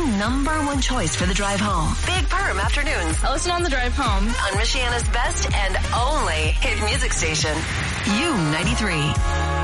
number one choice for the drive home. Big Perm Afternoons. I listen on the drive home. On Michiana's best and only hit music station. U93.